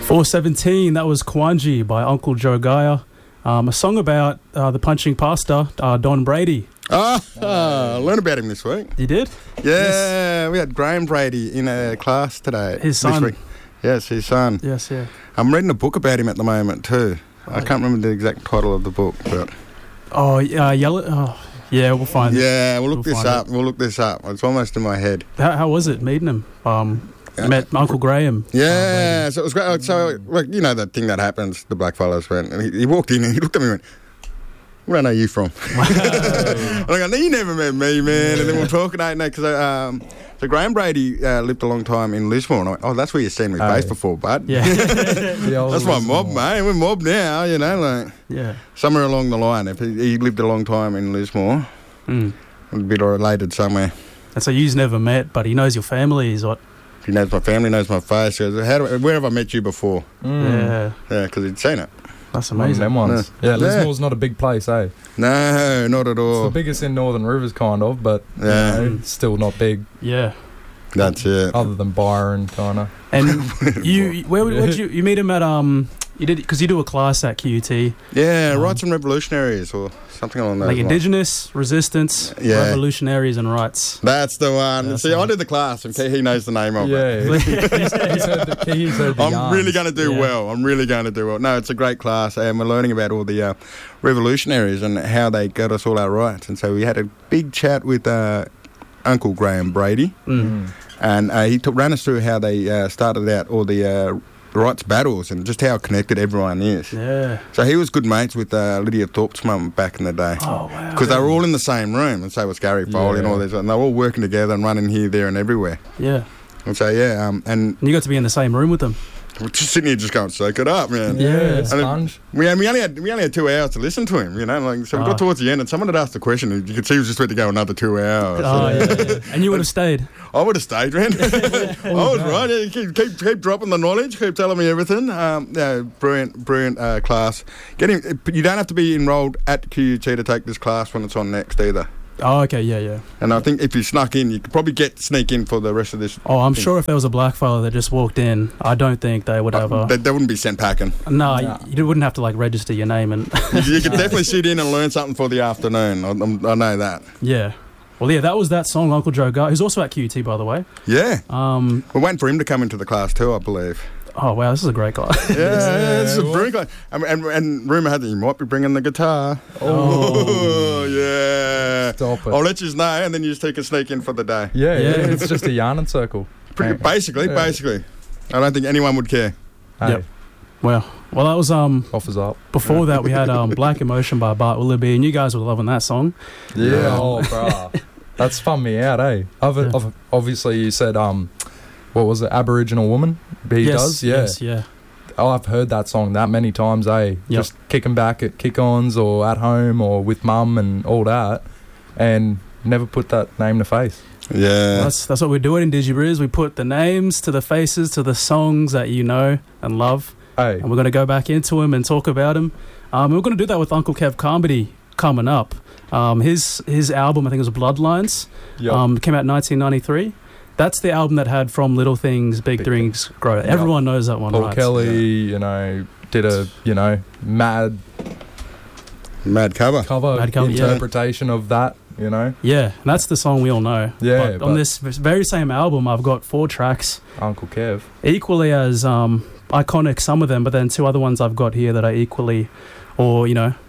417, that was Kwanji by Uncle Joe Gaia. A song about the punching pastor, Don Brady. I learned about him this week. You did? Yeah, Yes. we had Graham Brady in a class today. His son. This week. Yes, his son. Yes, yeah. I'm reading a book about him at the moment too. I can't remember the exact title of the book, but Oh, yellow. Oh, yeah, we'll find it. yeah, we'll look We'll this find up. We'll look this up. It's almost in my head. How was it meeting him? Met Uncle Graham. Yeah, so it was great. So, like, you know that thing that happens, the blackfellas went, and he walked in and he looked at me and went, "Where are you from?" And I go, "No, you never met me, man." And then we're talking, because so Graham Brady lived a long time in Lismore. And I went, "Oh, that's where you've seen me based before, bud." Yeah. That's my mob, mate. We're mob now, you know, like Yeah. somewhere along the line. If he lived a long time in Lismore, a bit related somewhere. And so you've never met, but he knows your family, is what? He knows my family, knows my face. He goes, where have I met you before? Yeah. Yeah, because he'd seen it. That's One of amazing. them ones. Yeah, Lismore's not a big place, eh? No, not at It's all. the biggest in Northern Rivers, kind of, but you Yeah. know, it's still not big, Yeah. That's it. other than Byron, kind of. And where'd you meet him at, you did, because you do a class at QUT, Yeah, Rights and Revolutionaries or something along those like lines. Indigenous, Resistance, Yeah. Revolutionaries and Rights. That's the one. That's See, the I one. did the class and he knows the name of it. Yeah, he's heard the I'm really yarns. going to do Yeah. well. I'm really going to do well. No, it's a great class, and we're learning about all the revolutionaries and how they got us all our rights. And so we had a big chat with Uncle Graham Brady, and he ran us through how they started out all the rights battles and just how connected everyone is. Yeah. So he was good mates with Lydia Thorpe's mum back in the day. Oh, wow. Because they were all in the same room, and so was Gary Foley and all these, and they were all working together and running here, there, and everywhere. Yeah. And so and And you got to be in the same room with them. we're just sitting here just going, soak it up, man. Yeah, Yeah. sponge. We only had 2 hours to listen to him, you know. Like, so we got towards the end, and someone had asked a question, and you could see he was just about to go another 2 hours. Oh, yeah. And you would have stayed. I would have stayed, man. I was right. Yeah, keep dropping the knowledge. Keep telling me everything. Brilliant class. You don't have to be enrolled at QUT to take this class when it's on next either. Oh, okay, yeah. And I think if you snuck in, you could probably sneak in for the rest of this. Oh, I'm sure if there was a black fella that just walked in, I don't think they would have a... They wouldn't be sent packing. No, you wouldn't have to, like, register your name and... You could definitely sit in and learn something for the afternoon. I know that. Yeah. Well, yeah, that was that song, Uncle Joe Gaia, who's also at QUT, by the way. Yeah. We're waiting for him to come into the class too, I believe. Oh, wow, this is a great guy. Yeah, this is a brilliant class. And rumour had that he might be bringing the guitar. Oh, yeah. Stop it. I'll let you know, and then you just take a sneak in for the day. Yeah, it's just a yarning circle. Basically. I don't think anyone would care. Hey, Yep. Well, that was offers up. before that we had Black Emotion by Bart Willoughby, and you guys were loving that song. Yeah, oh, bruh. That's spun me out, eh? Obviously, you said, what was it, Aboriginal Woman? He does? Yeah. Yes, yeah. Oh, I've heard that song that many times, eh? Yep. Just kicking back at kick-ons or at home or with mum and all that, and never put that name to face. Yeah. That's what we're doing in DigiBriz. We put the names to the faces to the songs that you know and love, Hey, and we're going to go back into them and talk about them. We're going to do that with Uncle Kev Carmody coming up. His album, I think it was Bloodlines, came out in 1993. That's the album that had From Little Things, Big Things Grow. Everyone knows that one, Paul right? Kelly, did a, mad cover. Mad cover, yeah. interpretation of that, Yeah, and that's the song we all know. Yeah, But on this very same album, I've got 4 tracks, Uncle Kev. equally as iconic, some of them, but then 2 other ones I've got here that are equally, or,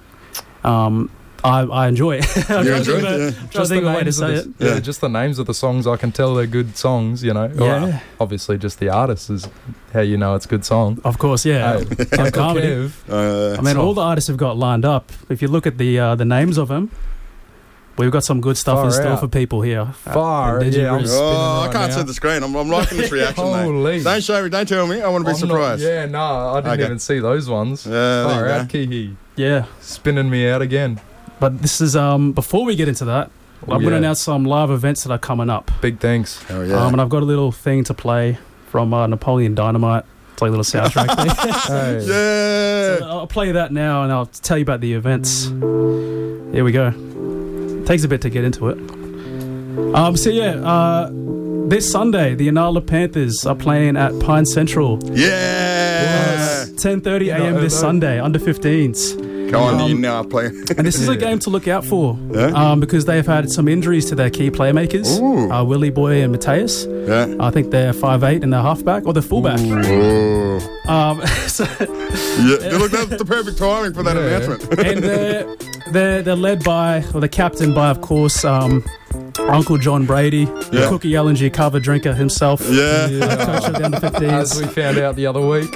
I enjoy it. You enjoy it? Yeah. Just think of a way to say it. Yeah, just the names of the songs, I can tell they're good songs, Yeah. Well, obviously, just the artist is how you know it's a good song. Of course, yeah. Hey, Kev Uncle Carmody. Kev. I mean, all the artists have got lined up. If you look at the names of them, we've got some good stuff Far in store out. for people here. Far, Did you yeah, I'm really- spinning I right can't now. see the screen. I'm liking this reaction, Holy. mate. Don't show me. Don't tell me. I want to be I'm not- surprised. Yeah, no, I didn't Okay. even see those ones. Yeah, there Far you out, go. Kihi. Yeah. Spinning me out again. But this is, before we get into that, I'm going to yeah. announce some live events that are coming up. Big thanks. Oh, yeah. And I've got a little thing to play from Napoleon Dynamite. It's like a little soundtrack thing. Hey. Yeah. So I'll play that now and I'll tell you about the events. Here we go. Takes a bit to get into it. This Sunday, the Inala Panthers are playing at Pine Central. Yeah. Yeah. 10:30 a.m. this Sunday, under 15s. Go on, you now play. And this is a game to look out for Yeah. because they've had some injuries to their key playmakers, Ooh. Willie Boy and Mateus. Yeah. I think they're 5'8" in their halfback or the fullback. Ooh. So, Yeah. Look, that's the perfect timing for that announcement. and they're led by, or they're captained by, of course, Uncle John Brady, the Yeah. Cookie LNG cover drinker himself. Yeah. Coach of the under 15s. As we found out the other week.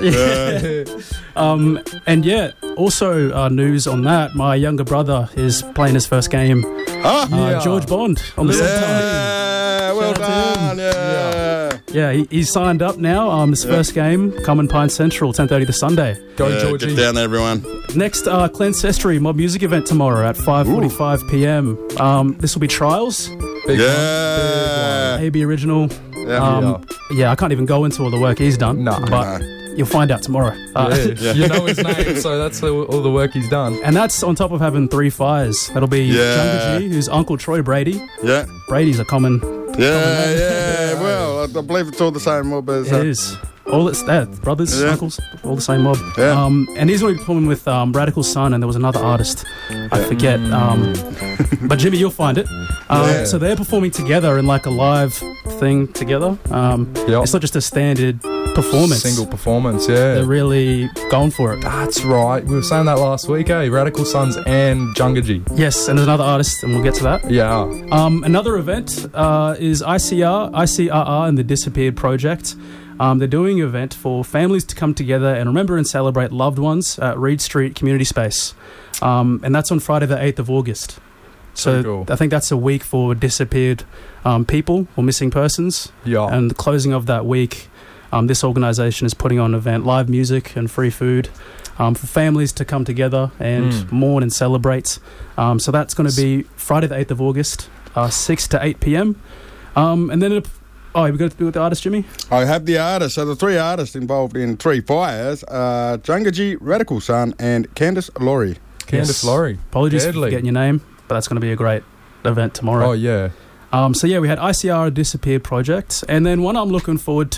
And yeah, also news on that. My younger brother is playing his first game. Ah. George Bond on the same time. Yeah. Well Shout out to done. Yeah. Yeah, he's signed up now. His first game, Common Pine Central, 10:30 this Sunday. Go, Yeah, Georgie. get down there, everyone. Next, Clencestry Mob Music event tomorrow at 5:45 p.m. This will be trials. Big Yeah. AB Original. Yeah. Yeah, I can't even go into all the work he's done. No. But you'll find out tomorrow. one. Yeah. You know his name, so that's all the work he's done. And that's on top of having 3 fires. That'll be Yeah. Junga G, who's Uncle Troy Brady. Yeah. Brady's a common. Yeah. Well, I believe it's all the same mob as. It is. All it's that. Brothers, Yeah. uncles, all the same mob. Yeah. And he's going to be performing with Radical Sun, and there was another artist. I forget. But Jimmy, you'll find it. Yeah. So they're performing together in like a live thing together. Yep. It's not just a standard performance. Single performance, yeah. They're really going for it. That's right. We were saying that last week, eh? Radical Sons and Junga G. Yes, and there's another artist, and we'll get to that. Yeah. Another event is ICRR and the Disappeared Project. They're doing an event for families to come together and remember and celebrate loved ones at Reed Street Community Space. And that's on Friday the 8th of August. So Cool. I think that's a week for disappeared people or missing persons. Yeah. And the closing of that week, this organisation is putting on an event, live music and free food for families to come together and mourn and celebrate. So that's going to be Friday the 8th of August, 6 to 8 p.m. And then... we got to do with the artist, Jimmy? I have the artists. So the 3 artists involved in 3 fires are Junga G, Radical Sun, and Candice Laurie. Candice Laurie. Apologies for Deadly. forgetting your name, but that's going to be a great event tomorrow. Oh, yeah. So yeah, we had ICR Disappeared Project, and then one I'm looking forward to